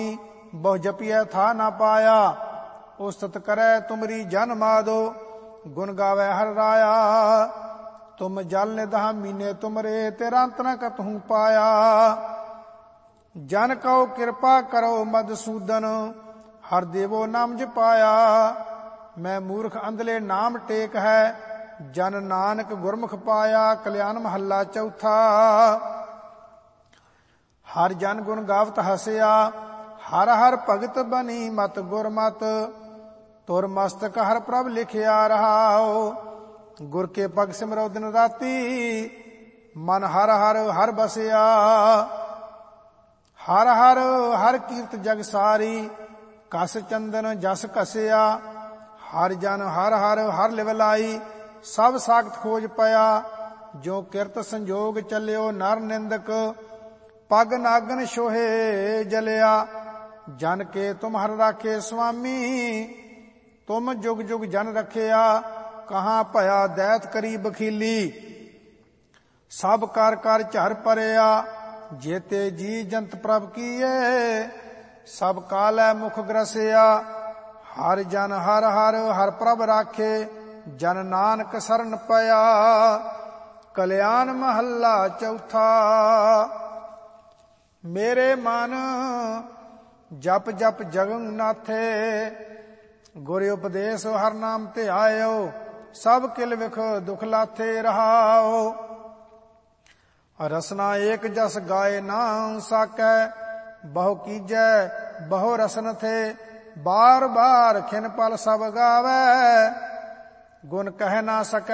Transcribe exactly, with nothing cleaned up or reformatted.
बहु जपिय था ना पाया। उस्तत करे तुमरी जन मादो गुण गावे हर राया। तुम जल निधा मीने तुमरे तेरा अंत न कतहूँ पाया। जन कहो कृपा करो मधुसूदन हर देवो नाम जपाया। मैं मूर्ख अंधले नाम टेक है जन नानक गुरमुख पाया। कल्याण महला चौथा। हर जन गुण गावत हसया हर हर भगत बनी मत गुरमत। तुर मस्तक हर प्रभ लिखिया रहाओ। गुर के पग सिमरो दिन राती मन हर हर हर बसया। हर हर हर कीर्त जग सारी कस चंदन जस कसया। हर जन हर हर हर लिवलाई सब साखत खोज पया। जो किरत संजोग चलियो नर निंदक पग नागन शोहे जलिया। जन के तुम हर राखे स्वामी तुम जुग जुग जन रखिया। कहाँ भया दैत करी बखीली सब कर कर झर परया। जेते जी जंत प्रभ कीए सब कालै मुख ग्रसया। हर जन हर हर हर प्रभ राखे जन नानक सरन पया। कल्याण महला चौथा। मेरे मन जप जप जगन नाथे गुर उपदेश हर नाम ते आयो। सब किल विख दुख लाथे रहाओ। रसना एक जस गाए ना साकै बहु कीजै बहु रसन थे। बार बार खिन पल सब गावै गुण कह ना सकै